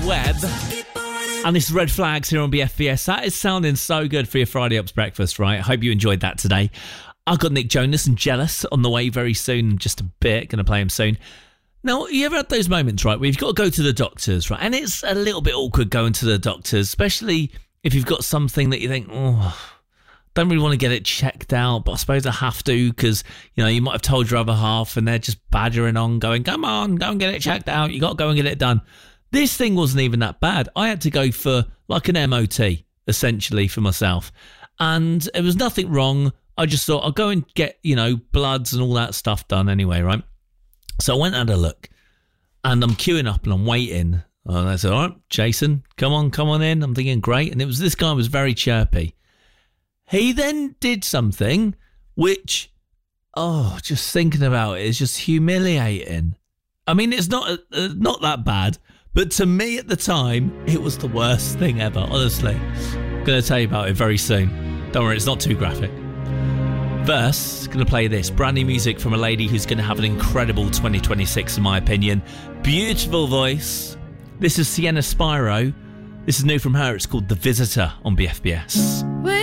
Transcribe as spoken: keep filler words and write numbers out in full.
Webb. And this is Red Flags here on B F B S. That is sounding so good for your Friday Ups breakfast, right? I hope you enjoyed that today. I've got Nick Jonas and Jealous on the way very soon, just a bit. Going to play him soon. Now, you ever had those moments, right, where you've got to go to the doctors, right? And it's a little bit awkward going to the doctors, especially if you've got something that you think, oh, don't really want to get it checked out, but I suppose I have to because, you know, you might have told your other half and they're just badgering on, going, come on, go and get it checked out. You got to go and get it done. This thing wasn't even that bad. I had to go for like an M O T, essentially, for myself. And there was nothing wrong. I just thought I'll go and get, you know, bloods and all that stuff done anyway, right? So I went and had a look, and I'm queuing up and I'm waiting. And I said, all right, Jason, come on, come on in. I'm thinking, great. And it was this guy was very chirpy. He then did something which, oh, just thinking about it is just humiliating. I mean, it's not uh, not that bad, but to me at the time, it was the worst thing ever, honestly. I'm going to tell you about it very soon. Don't worry, it's not too graphic. First, going to play this brand new music from a lady who's going to have an incredible twenty twenty-six, in my opinion. Beautiful voice. This is Sienna Spiro. This is new from her. It's called The Visitor on B F B S.